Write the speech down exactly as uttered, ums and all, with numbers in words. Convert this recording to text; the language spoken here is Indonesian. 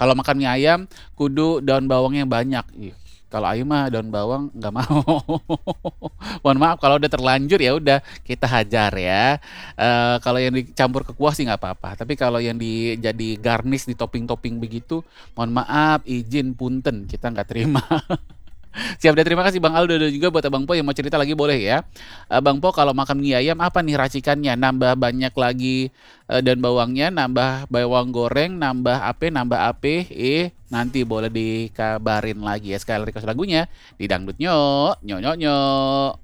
Kalau makan mie ayam kudu daun bawangnya banyak. Ih, kalau aing mah daun bawang nggak mau. Mohon maaf kalau udah terlanjur ya udah kita hajar ya. Eee, kalau yang dicampur ke kuah sih nggak apa-apa, tapi kalau yang di jadi garnish di topping-topping begitu, mohon maaf, izin, punten, kita nggak terima. Siap deh, terima kasih Bang Aldo dan juga buat Abang Po yang mau cerita lagi boleh ya. Eee, Bang Po kalau makan mie ayam apa nih racikannya? Nambah banyak lagi, eee, daun bawangnya, nambah bawang goreng, nambah ape nambah ape, eh, nanti boleh dikabarin lagi ya. Sekali request lagunya di Dangdut Nyok, nyok nyok nyok.